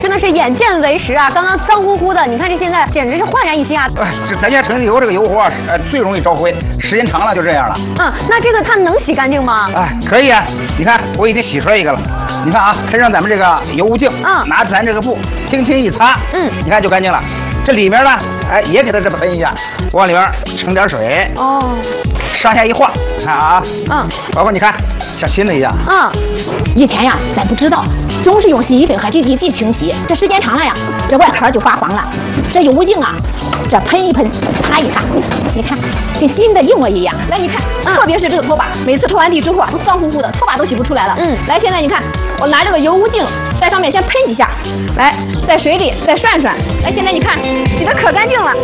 真的是眼见为实啊！刚刚脏乎乎的，你看这现在简直是焕然一新啊！ 这咱家城里油这个油壶啊，最容易招灰，时间长了就这样了。 那这个它能洗干净吗？ 可以啊！你看我已经洗出来一个了。你看啊，喷上咱们这个油污净，拿咱这个布轻轻一擦，你看就干净了。这里面呢，也给它这么喷一下，往里面盛点水，上下一晃，看啊，包括你看像新的一样。 以前呀，咱不知道，总是用洗衣粉和挤地剂清洗，这时间长了呀，这外壳就发黄了。这油污净啊，这喷一喷，擦一擦，你看跟新的一模一样。 来，你看，特别是这个拖把，每次拖完地之后啊，都脏乎乎的，拖把都洗不出来了。来，现在你看，我拿这个油污净在上面先喷几下，来，在水里再涮涮。来，现在你看，洗得可干净了。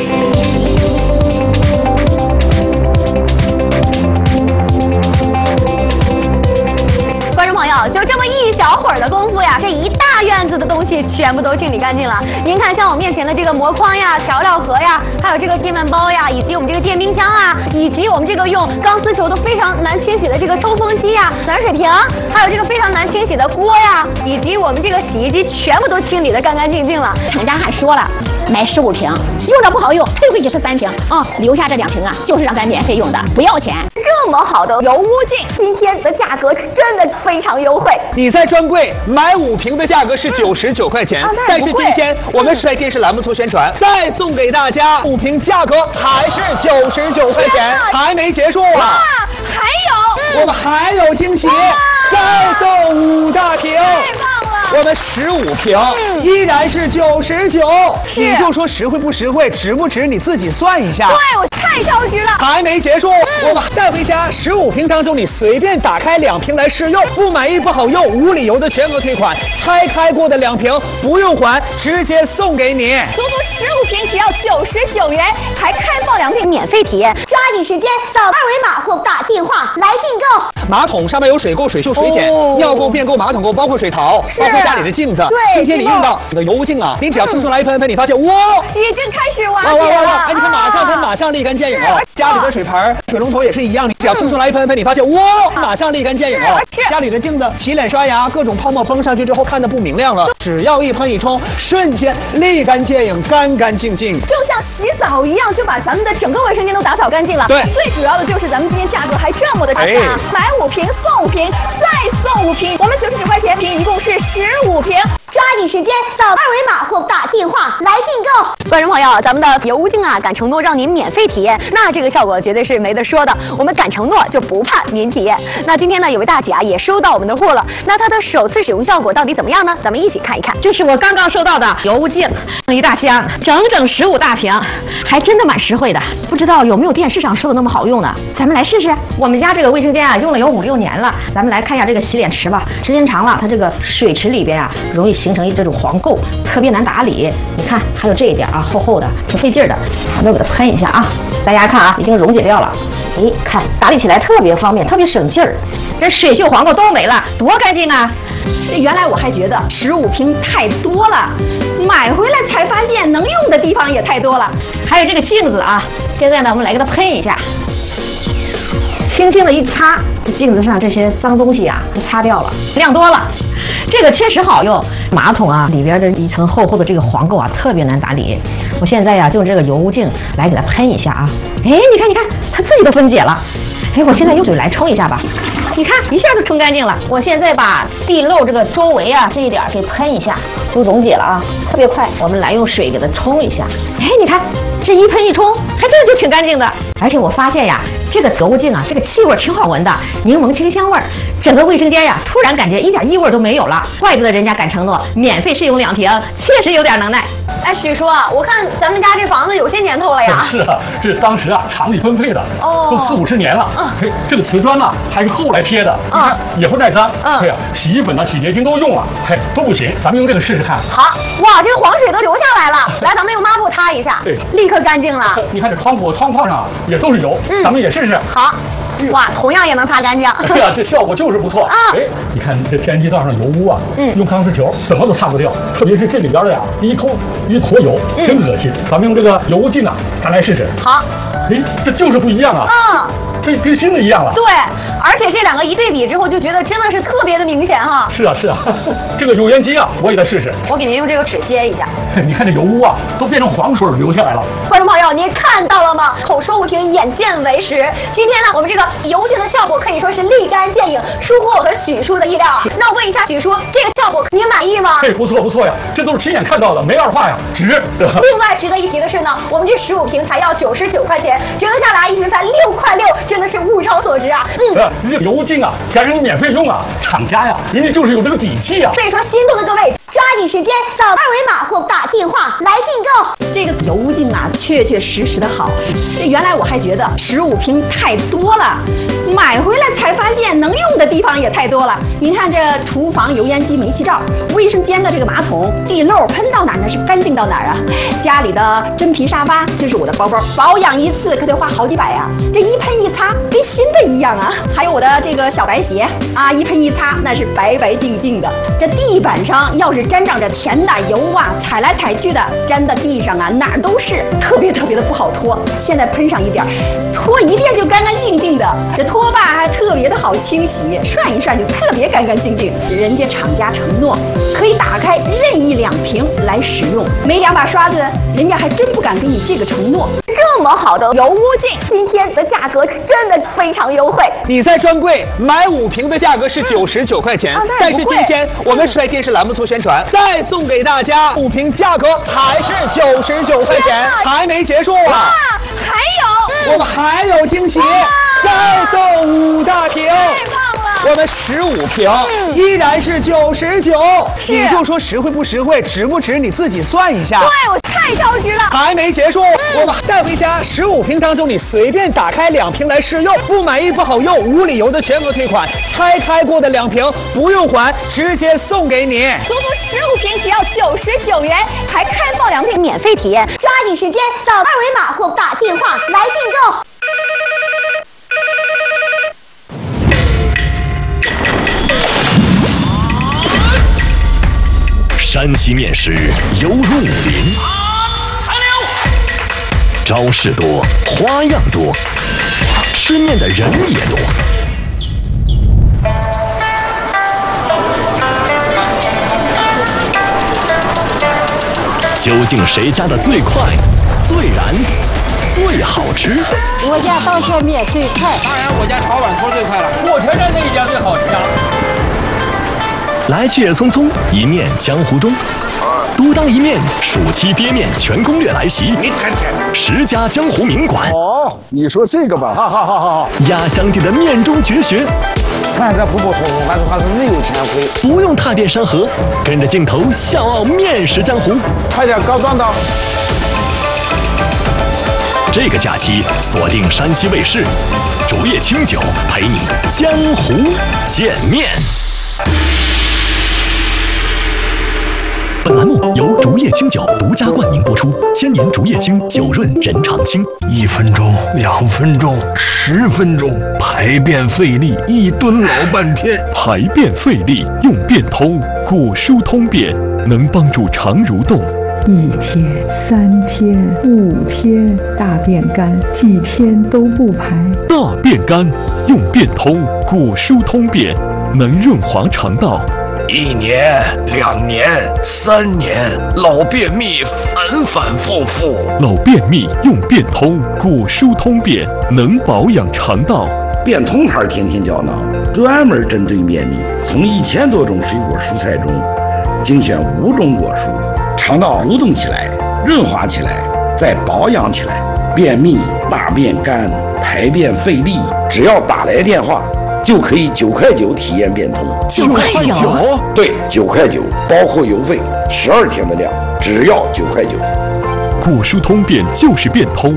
观众朋友，就这么一小会儿的功夫呀，这一大院子的东西全部都清理干净了。您看，像我面前的这个膜筐呀、调料盒呀，还有这个电饭煲呀，以及我们这个电冰箱啊，以及我们这个用钢丝球都非常难清洗的这个抽风机呀、暖水瓶，还有这个非常难清洗的锅呀，以及我们这个洗衣机，全部都清理得干干净净了。 厂家还说了，买15瓶，用着不好用，退回去13瓶留下这2瓶啊，就是让咱免费用的，不要钱。 这么好的油污净，今天的价格真的非常优惠。 你在专柜买5瓶的价格是99块钱，但是今天我们是在电视栏目做宣传，再送给大家5瓶，价格还是99块钱，还没结束啊！ 还有， 我们还有惊喜，再送5大瓶。 太棒了！ 我们15瓶依然是99，你就说实惠不实惠，值不值你自己算一下。 对，我太超值了。 还没结束，我们带回家15瓶当中，你随便打开2瓶来试用，不满意不好用，无理由的全额退款，拆开过的2瓶不用还，直接送给你。 足足15瓶只要99元，才开放2瓶免费体验， 抓紧时间扫2维码或打电话来订购。 马桶上面有水垢、水锈、水碱，尿垢、便垢、马桶垢，包括水槽，包括家里的镜子。 对， 今天你用到你的油污净啊，你只要轻松来一喷，你发现哇， 已经开始瓦解了。 你看马上喷，马上立竿见影了。家里的水盆、水龙头也是一样，你只要轻松来一喷，你发现哇，马上立竿见影了。家里的镜子、洗脸刷牙，各种泡沫崩上去之后看得不明亮了，只要一喷一冲，瞬间立竿见影，干干净净， 就像洗澡一样，就把咱们的整个卫生间都打扫干净了。 对， 最主要的就是咱们今天价格还这么的划算，买5瓶送5瓶，再送5瓶，我们99块钱瓶，一共是15瓶。 抓紧时间扫2维码或打电话来订购。 观众朋友，咱们的油污净啊，敢承诺让您免费体验，那这个效果绝对是没得说的。我们敢承诺就不怕您体验。那今天呢，有位大姐啊也收到我们的货了，那她的首次使用效果到底怎么样呢？咱们一起看一看。 这是我刚刚收到的油污净，一大箱，整整15大瓶，还真的蛮实惠的。不知道有没有电视上说的那么好用呢？咱们来试试。我们家这个卫生间啊，用了有5、6年了。咱们来看一下这个洗脸池吧，时间长了，它这个水池里边啊，容易形成这种黄垢，特别难打理。你看，还有这一点啊，厚厚的，挺费劲的。我都给它喷一下啊，大家看啊，已经溶解掉了。看打理起来特别方便，特别省劲儿，这水锈黄垢都没了，多干净啊！ 原来我还觉得15瓶太多了，买回来才发现能用的地方也太多了。 还有这个镜子啊，现在呢，我们来给它喷一下，轻轻的一擦，这镜子上这些脏东西啊，就擦掉了，量多了。这个确实好用，马桶啊里边的一层厚厚的这个黄垢啊，特别难打理。我现在呀，就用这个油污净来给它喷一下啊，你看，它自己都分解了。我现在用水来冲一下吧，你看一下就冲干净了。我现在把地漏这个周围啊这一点给喷一下，都溶解了啊，特别快。我们来用水给它冲一下，你看这一喷一冲，还真的就挺干净的。而且我发现呀，这个油污净啊，这个气味挺好闻的，柠檬清香味儿，整个卫生间呀，突然感觉一点异味都没有了。怪不得人家敢承诺免费试用2瓶，确实有点能耐。 许叔啊，我看咱们家这房子有些年头了呀。 是啊，这当时啊厂里分配的，都40、50年了。这个瓷砖呢还是后来贴的，你看也不耐脏。对呀，洗衣粉呢、洗洁精都用了，都不行。咱们用这个试试看。 好，哇，这个黄水都流下来了。来，咱们用抹布擦一下， 对， 立刻干净了。 你看这窗框上也都是油，咱们也试试。 好。哇，同样也能擦干净。 对呀，这效果就是不错啊！你看这天然气灶上油污啊，用钢丝球怎么都擦不掉，特别是这里边的呀，一坨油，真恶心。咱们用这个油污净啊，咱来试试。 好， 这就是不一样啊！ 跟新的一样了。 对，而且这两个一对比之后，就觉得真的是特别的明显哈。 是啊是啊，这个油烟机啊，我也得试试。 我给您用这个纸接一下。 你看这油污啊，都变成黄水流下来了。 观众朋友，您看到了吗？口说无凭，眼见为实。今天呢，我们这个油性的效果可以说是立竿见影，出乎我和许叔的意料。那我问一下许叔，这个效果您满意吗？ 不错不错呀，这都是亲眼看到的，没二话呀，值。 另外值得一提的是呢，我们这15瓶才要99块钱，折合下来一瓶才6块6，真的是物超所值啊！ 这个油精啊，给人免费用啊，厂家呀，人家就是有这个底气啊。 所以说，心动的各位， 抓紧时间扫2维码或打电话来订购。 这个油污净啊，确实的好。这原来我还觉得15瓶太多了，买回来才发现能用的地方也太多了。您看这厨房油烟机煤气罩，卫生间的这个马桶地漏喷到哪儿那是干净到哪儿啊？家里的真皮沙发，这是我的包包，保养一次可得花好几百呀。这一喷一擦，跟新的一样啊。还有我的这个小白鞋啊，一喷一擦那是白白净净的。这地板上要是沾上这甜的油啊，踩来踩去的，粘在地上啊，哪儿都是，特别的不好拖。现在喷上一点，拖一遍就干干净净的。这拖把还特别的好清洗，涮一涮就特别干干净净。人家厂家承诺可以打开任意2瓶来使用，没2把刷子，人家还真不敢给你这个承诺。 这么好的油污净，今天的价格真的非常优惠。 你在专柜买5瓶的价格是99块钱，但是今天我们是在电视栏目做宣传，再送给大家5瓶，价格还是99块钱，还没结束啊！ 还有， 我们还有惊喜，再送5大瓶。 太棒了！ 我们15瓶依然是99，你就说实惠不实惠，值不值你自己算一下。 对，我太超值了。 还没结束，我们带回家15瓶当中，你随便打开2瓶来试用，不满意不好用，无理由的全额退款，拆开过的2瓶不用还，直接送给你。 足足15瓶只要99元，才开放2瓶免费体验， 抓紧时间扫2维码或打电话来订购。 山西面食犹如武林，招式多，花样多，吃面的人也多。究竟谁家的最快、最燃、最好吃？ 我家刀削面最快， 当然我家炒碗头最快了。 火车站那一家最好吃啊！ 来去也匆匆，一面江湖中。独当一面，暑期爹面全攻略来袭，10家江湖名馆。 哦，你说这个吧， 好。 压箱底的面中绝学， 看这普普通通，还是内前回。 不用踏遍山河，跟着镜头笑傲面食江湖。 快点高端到！ 这个假期锁定山西卫视，竹叶青酒陪你江湖见面。本栏目由竹叶青酒独家冠名播出，千年竹叶青，酒润人常青。 1分钟、2分钟、10分钟，排便费力，一蹲老半天。 排便费力用便通，果蔬通便，能帮助肠蠕动。 1天、3天、5天，大便干，几天都不排。 大便干用便通，果蔬通便，能润滑肠道。 1年、2年、3年，老便秘反反复复。 老便秘用便通，果蔬通便，能保养肠道。 便通牌天天胶囊，专门针对便秘，从1000多种水果蔬菜中精选5种果蔬，肠道蠕动起来，润滑起来，再保养起来。便秘、大便干、排便费力，只要打来电话，就可以9块9体验便通。 9块9？ 对，9块9，包括邮费，12天的量，只要9块9。 果蔬通便就是便通。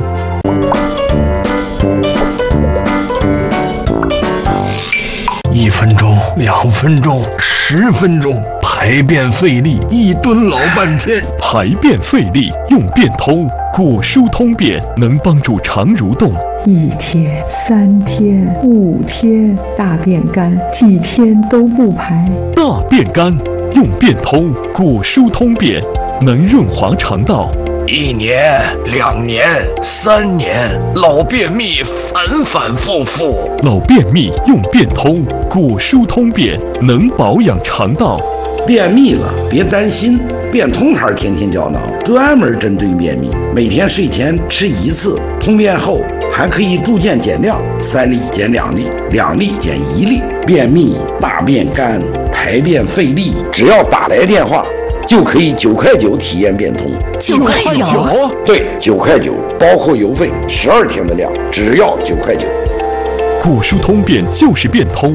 1分钟、2分钟、10分钟，排便费力，一蹲老半天。 排便费力用便通，果蔬通便，能帮助肠蠕动。 1天、3天、5天，大便干，几天都不排。 大便干用便通，果蔬通便，能润滑肠道。 1年、2年、3年，老便秘反反复复。 老便秘用便通，果蔬通便能保养肠道。 便秘了别担心，便通牌天天胶囊专门针对便秘，每天睡前吃1次，通便后还可以逐渐减量，3粒减2粒，2粒减1粒。便秘、大便干、排便费力，只要打来电话就可以9块9体验便通。 9块9？ 对，9块9，包括邮费，12天的量，只要9块9。 果蔬通便就是便通。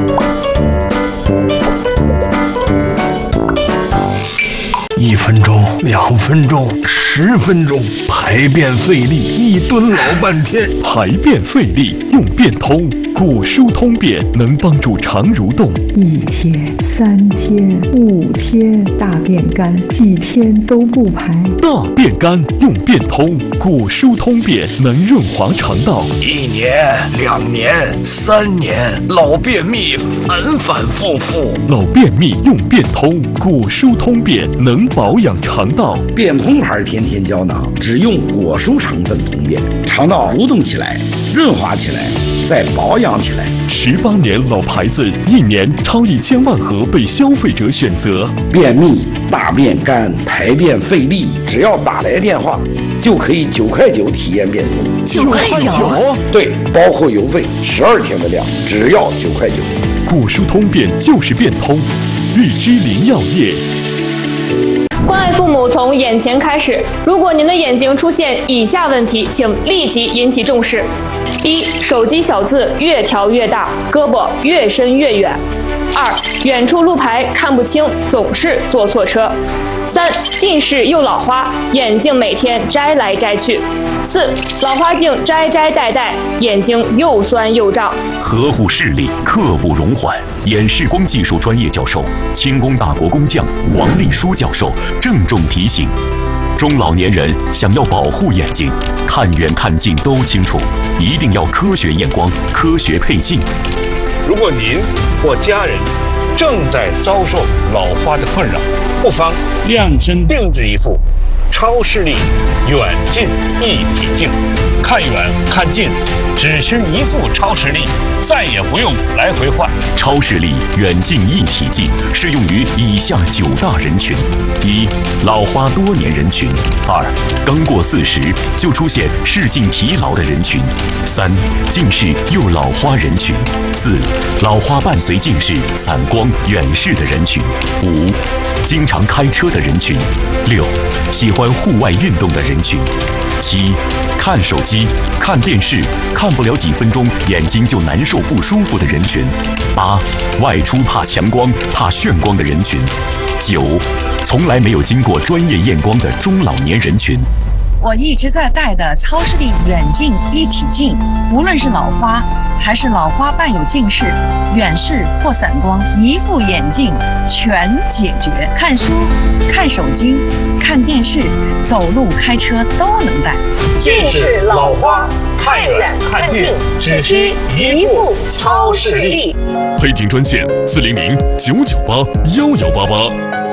1分钟、2分钟、10分钟，排便费力，1蹲老半天。 排便费力用便通，果蔬通便能帮助肠蠕动。 1天、3天、5天，大便干，几天都不排。 大便干用便通，果蔬通便能润滑肠道。 1年、2年、3年，老便秘反反复复。 老便秘用便通，果蔬通便能保养肠道。 便通牌天天胶囊只用果蔬成分通便，肠道蠕动起来，润滑起来，再保养起来。 18年老牌子，1年超1000万盒被消费者选择。 便秘、大便干、排便费力，只要打来电话就可以9块9体验便通。 9块9？ 对，包括邮费，12天的量，只要9块9。 果蔬通便就是便通，日之林药业。 关爱父母从眼前开始。如果您的眼睛出现以下问题，请立即引起重视：1. 手机小字越调越大，胳膊越伸越远；2. 远处路牌看不清，总是坐错车；3. 近视又老花，眼镜每天摘来摘去；4. 老花镜摘摘戴戴，眼睛又酸又胀。 呵护视力，刻不容缓。眼视光技术专业教授、清宫大国工匠王立书教授郑重提醒：中老年人想要保护眼睛，看远看近都清楚，一定要科学验光、科学配镜。 如果您或家人正在遭受老花的困扰，不妨量身定制一副超视力远近一体镜，看远看近只需一副超视力，再也不用来回换。 超视力远近一体镜适用于以下9大人群：1. 老花多年人群； 2. 刚过40就出现视镜疲劳的人群； 3. 近视又老花人群； 4. 老花伴随近视、散光、远视的人群； 5. 经常开车的人群； 6. 喜欢户外运动的人群； 7. 看手机、看电视看不了几分钟眼睛就难受不舒服的人群； 8. 外出怕强光、怕眩光的人群； 9. 从来没有经过专业验光的中老年人群。 我一直在戴的超视力远近一体镜，无论是老花还是老花伴有近视、远视或散光，一副眼镜全解决。看书、看手机、看电视、走路、开车都能戴。 近视、老花，看远看近，只需一副超视力。 配镜专线：400-998-1188。